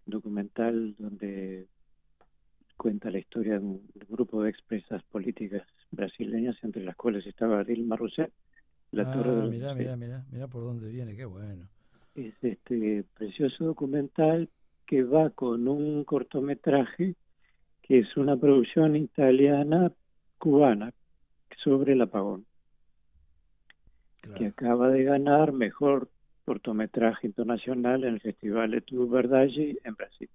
documental donde cuenta la historia de un grupo de expresas políticas brasileñas, entre las cuales estaba Dilma Rousseff, La Torre de Ah, los mirá, Luceros. mirá, mirá, mirá por dónde viene, qué bueno. Es este precioso documental que va con un cortometraje que es una producción italiana cubana sobre el apagón, que Claro. acaba de ganar mejor cortometraje internacional en el Festival de Tu Verdade en Brasil.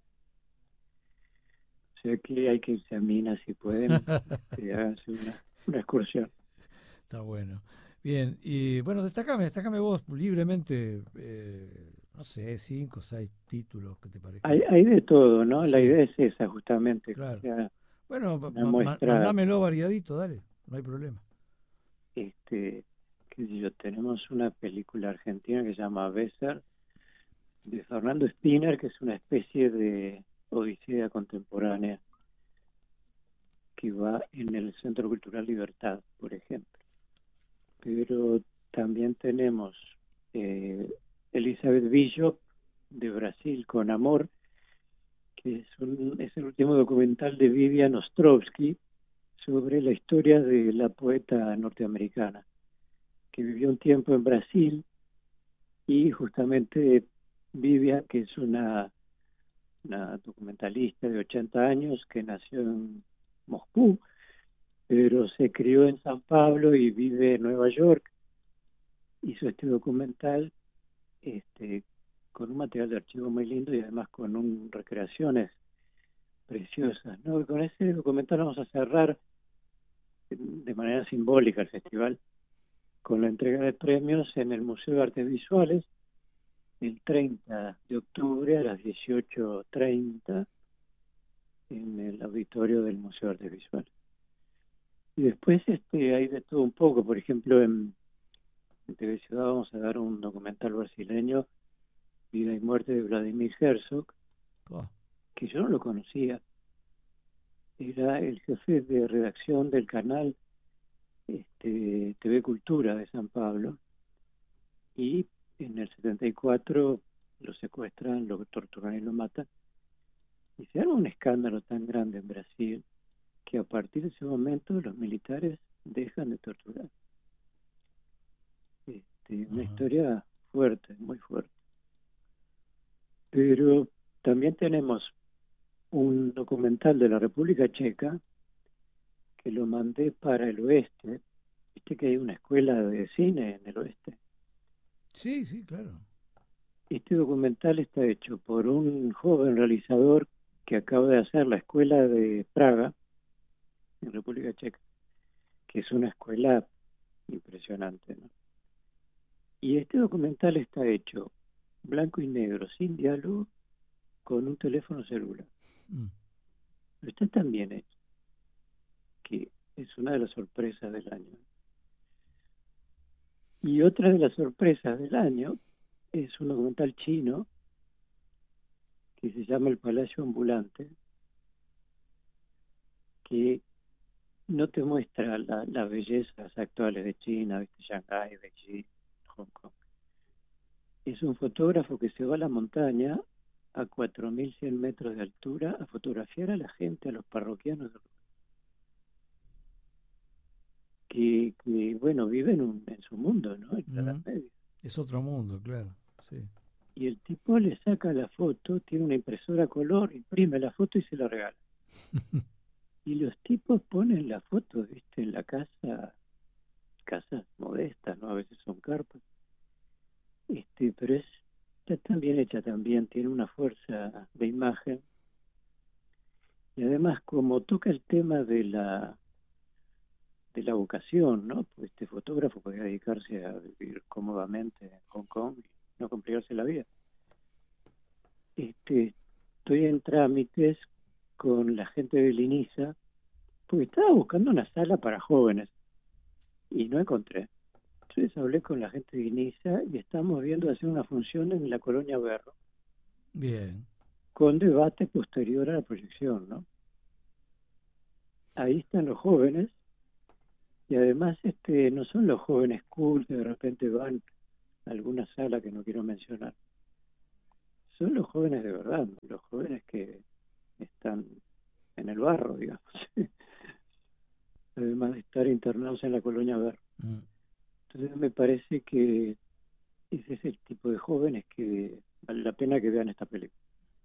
O sea que hay que irse a Minas si pueden, háganse una excursión. Está bueno. Bien, y bueno, destacame vos libremente, no sé, 5 o 6 títulos que te parezcan. Hay de todo, ¿no? La Sí, idea es esa, justamente, que claro. sea Bueno, una muestra, mandámelo variadito, dale, no hay problema. este, qué sé yo, tenemos una película argentina que se llama Besser, de Fernando Spinner, que es una especie de odisea contemporánea que va en el Centro Cultural Libertad, por ejemplo. Pero también tenemos eh, Elizabeth Bishop de Brasil con Amor, que es el último documental de Vivian Ostrovsky sobre la historia de la poeta norteamericana, que vivió un tiempo en Brasil y justamente Vivian, que es una documentalista de 80 años que nació en Moscú, pero se crió en San Pablo y vive en Nueva York, hizo este documental este, con un material de archivo muy lindo y además con recreaciones preciosas, ¿no? Y con ese documental vamos a cerrar de manera simbólica el festival con la entrega de premios en el Museo de Artes Visuales el 30 de octubre a las 18:30 en el auditorio del Museo de Artes Visuales. Y después hay de todo un poco, por ejemplo, en TV Ciudad vamos a dar un documental brasileño, Vida y Muerte de Vladimir Herzog, Oh, que yo no lo conocía, era el jefe de redacción del canal TV Cultura de San Pablo, y en el 74 lo secuestran, lo torturan y lo matan, y se arma un escándalo tan grande en Brasil que a partir de ese momento los militares dejan de torturar. Una ajá. historia fuerte, muy fuerte. Pero también tenemos un documental de la República Checa que lo mandé para el oeste. Viste que hay una escuela de cine en el oeste. Sí, sí, claro. Este documental está hecho por un joven realizador que acaba de hacer la escuela de Praga, en República Checa, que es una escuela impresionante, ¿no? Y este documental está hecho blanco y negro, sin diálogo, con un teléfono celular. Mm. Pero está tan bien hecho que es una de las sorpresas del año. Y otra de las sorpresas del año es un documental chino que se llama El Palacio Ambulante, que no te muestra las bellezas actuales de China, ¿viste? Shanghái, Beijing, Hong Kong. Es un fotógrafo que se va a la montaña a 4.100 metros de altura a fotografiar a la gente, a los parroquianos bueno, viven en su mundo, ¿no? En la Edad Mm. Media. Es otro mundo, claro. Sí. Y el tipo le saca la foto, tiene una impresora a color, imprime la foto y se la regala. Y los tipos ponen la foto, ¿viste? En la casa, casas modestas, ¿no? A veces son carpas. Pero está tan bien hecha también, tiene una fuerza de imagen. Y además, como toca el tema de la vocación, ¿no? Pues este fotógrafo podía dedicarse a vivir cómodamente en Hong Kong y no complicarse la vida. Estoy en trámites con la gente de Liniza, porque estaba buscando una sala para jóvenes y no encontré. Entonces hablé con la gente de Liniza y estamos viendo hacer una función en la Colonia Berro, Bien. con debate posterior a la proyección, ¿no? Ahí están los jóvenes y además no son los jóvenes cool que de repente van a alguna sala que no quiero mencionar. son los jóvenes de verdad, los jóvenes que están en el barro, digamos, además de estar internados en la Colonia Ver. Entonces me parece que ese es el tipo de jóvenes que vale la pena que vean esta película.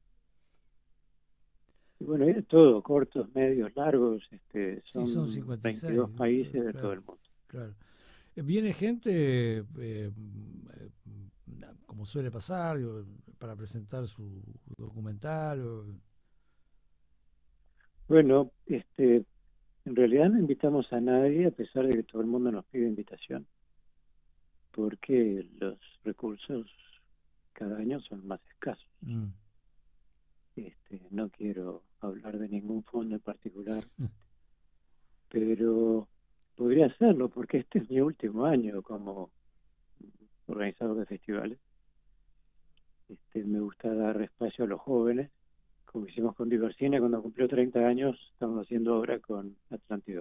Y bueno, es todo, cortos, medios, largos, son 56, 22 países de claro, todo el mundo. Claro. Viene gente, como suele pasar, digo, para presentar su documental. Bueno, en realidad no invitamos a nadie, a pesar de que todo el mundo nos pide invitación, porque los recursos cada año son más escasos. No quiero hablar de ningún fondo en particular, pero podría hacerlo, porque este es mi último año como organizador de festivales. Me gusta dar espacio a los jóvenes, como hicimos con Diversine cuando cumplió 30 años, estamos haciendo ahora con Atlantidoc.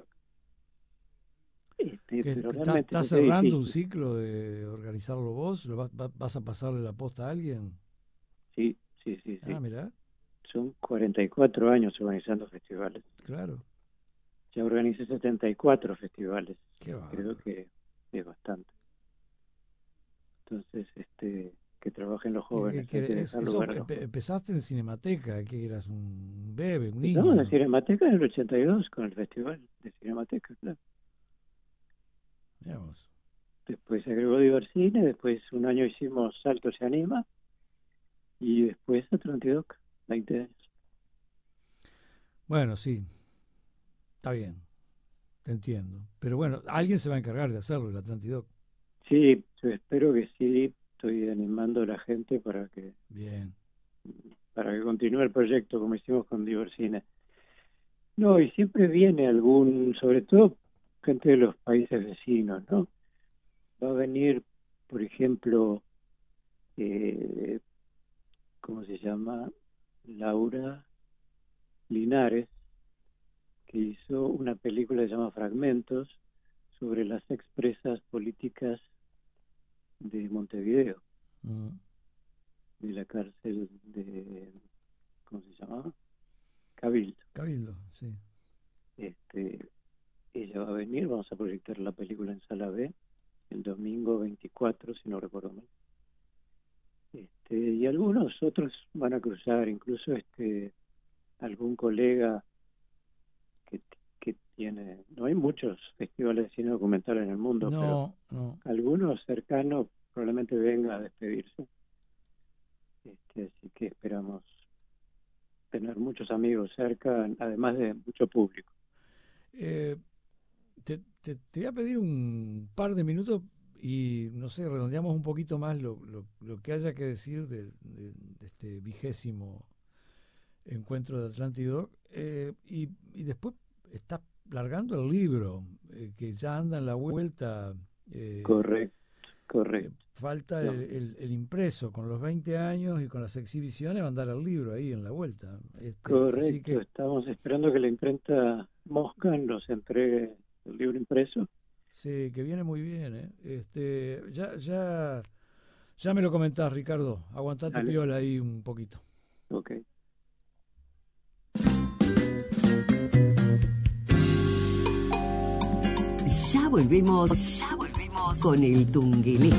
Pero realmente ¿Estás cerrando un ciclo de organizarlo vos? ¿Vas a pasarle la posta a alguien? Sí. Ah, mirá. Son 44 años organizando festivales. Claro. Ya organicé 74 festivales. Qué bárbaro. Creo que es bastante. Entonces, que trabajen los jóvenes. Empezaste en Cinemateca, que eras un bebé, un niño. Estamos en Cinemateca en el 82 con el festival de Cinemateca, claro. Veamos. Después se agregó Diversine, después un año hicimos Salto se anima y después Atlantidoc, 20 años. Bueno, sí, está bien, te entiendo. Pero bueno, alguien se va a encargar de hacerlo, el Atlantidoc. Sí, yo espero que sí. Estoy animando a la gente para que continúe el proyecto como hicimos con Diversine. No, y siempre viene algún, sobre todo gente de los países vecinos, ¿no? Va a venir, por ejemplo, ¿cómo se llama? Laura Linares, que hizo una película que se llama Fragmentos sobre las expresas políticas de Montevideo, de la cárcel de, ¿cómo se llamaba? Cabildo, sí. Ella va a venir, vamos a proyectar la película en Sala B el domingo 24, si no recuerdo mal. Y algunos otros van a cruzar, incluso algún colega que tiene, no hay muchos festivales de cine documental en el mundo, pero algunos cercanos probablemente venga a despedirse. Así que esperamos tener muchos amigos cerca, además de mucho público. Te voy a pedir un par de minutos y, no sé, redondeamos un poquito más lo que haya que decir de este 20º encuentro de Atlantidoc, y después estás largando el libro, que ya anda en la vuelta. Correcto. Falta el impreso, con los 20 años y con las exhibiciones va a andar el libro ahí en la vuelta. Correcto, así que estamos esperando que la imprenta Mosca nos entregue el libro impreso. Sí, que viene muy bien, ya me lo comentás, Ricardo. Aguantate. Dale. Piola ahí un poquito. Ok. Ya volvemos con el Tunguelé.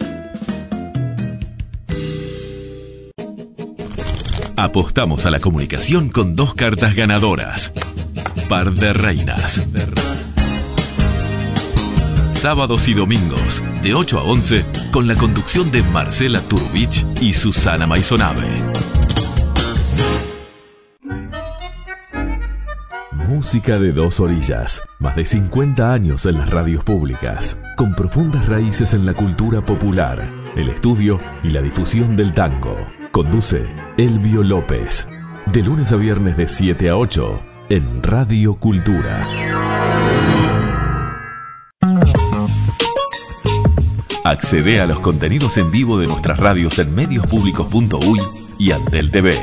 Apostamos a la comunicación con 2 cartas ganadoras. Par de reinas. Sábados y domingos, de 8 a 11, con la conducción de Marcela Turbich y Susana Maisonave. Música de 2 orillas. Más de 50 años en las radios públicas, con profundas raíces en la cultura popular, el estudio y la difusión del tango. Conduce Elvio López. De lunes a viernes de 7 a 8 en Radio Cultura. Accede a los contenidos en vivo de nuestras radios en mediospublicos.uy y Antel TV.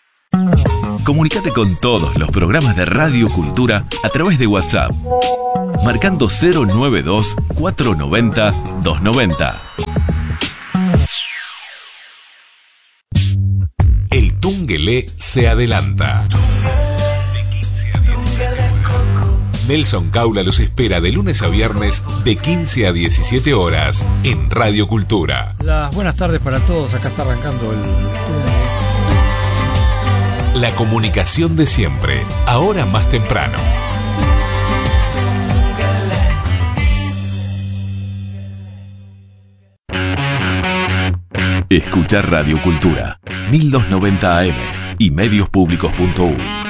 Comunícate con todos los programas de Radio Cultura a través de WhatsApp marcando 092-490-290. El Tungelé se adelanta. Nelson Caula los espera de lunes a viernes de 15 a 17 horas en Radio Cultura. Las buenas tardes para todos, acá está arrancando el Tungelé. La comunicación de siempre, ahora más temprano. Escuchar Radio Cultura, 1290 AM y mediospublicos.uy.